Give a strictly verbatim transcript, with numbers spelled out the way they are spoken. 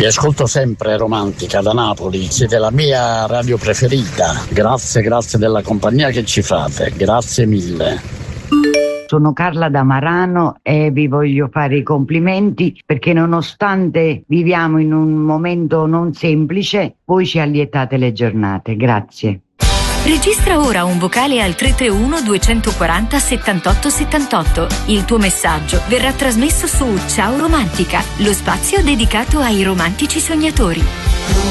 Vi ascolto sempre Romantica da Napoli, siete la mia radio preferita. Grazie, grazie della compagnia che ci fate, grazie mille. Sono Carla da Marano e vi voglio fare i complimenti perché nonostante viviamo in un momento non semplice, voi ci allietate le giornate. Grazie. Registra ora un vocale al tre tre uno due quattro zero settantotto settantotto. Il tuo messaggio verrà trasmesso su Ciao Romantica, lo spazio dedicato ai romantici sognatori.